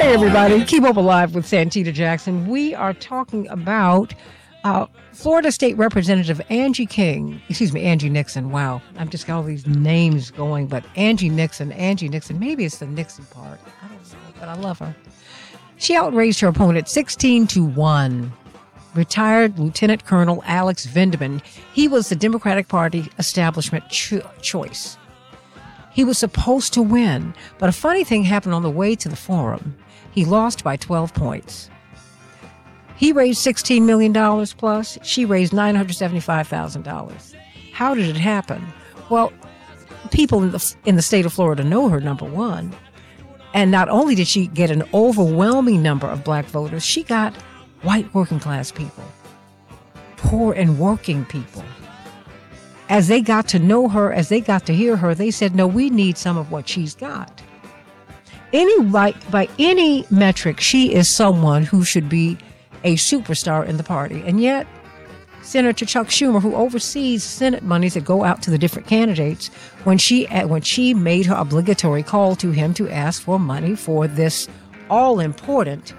Hey, everybody. Keep Up Alive with Santita Jackson. We are talking about Florida State Representative Angie Nixon. Wow. I've just got all these names going, but Angie Nixon. Maybe it's the Nixon part. I don't know, but I love her. She outraised her opponent 16-1. Retired Lieutenant Colonel Alex Vindman. He was the Democratic Party establishment choice. He was supposed to win, but a funny thing happened on the way to the forum. He lost by 12 points. He raised $16 million plus. She raised $975,000. How did it happen? Well, people in the state of Florida know her, number one. And not only did she get an overwhelming number of black voters, she got white working class people, poor and working people. As they got to know her, as they got to hear her, they said, no, we need some of what she's got. By any metric, she is someone who should be a superstar in the party. And yet, Senator Chuck Schumer, who oversees Senate monies that go out to the different candidates, when she made her obligatory call to him to ask for money for this all-important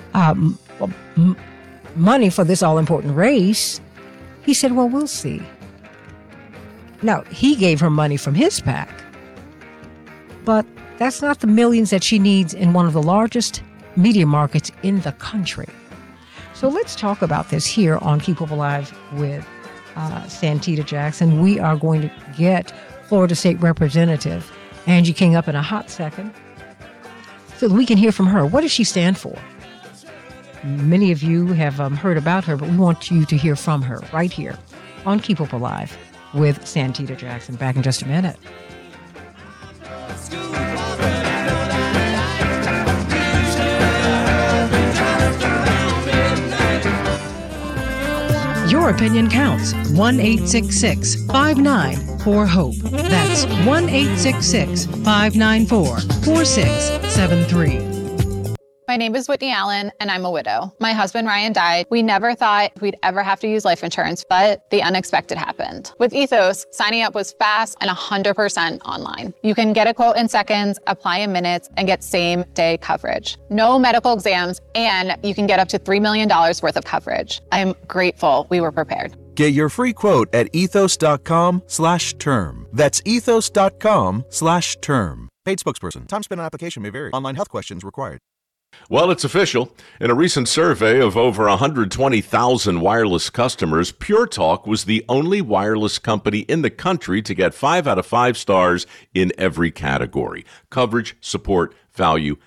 money for this all-important race, he said, well, we'll see. Now, he gave her money from his PAC, but that's not the millions that she needs in one of the largest media markets in the country. So let's talk about this here on Keep Up Alive with Santita Jackson. We are going to get Florida State Representative Angie King up in a hot second so that we can hear from her. What does she stand for? Many of you have heard about her, but we want you to hear from her right here on Keep Up Alive with Santita Jackson. Back in just a minute. Your opinion counts. 1-866-594-HOPE. That's 1-866-594-4673. My name is Whitney Allen, and I'm a widow. My husband, Ryan, died. We never thought we'd ever have to use life insurance, but the unexpected happened. With Ethos, signing up was fast and 100% online. You can get a quote in seconds, apply in minutes, and get same-day coverage. No medical exams, and you can get up to $3 million worth of coverage. I'm grateful we were prepared. Get your free quote at ethos.com/term. That's ethos.com/term. Paid spokesperson. Time spent on application may vary. Online health questions required. Well, it's official. In a recent survey of over 120,000 wireless customers, Pure Talk was the only wireless company in the country to get 5 out of 5 stars in every category: coverage, support, value,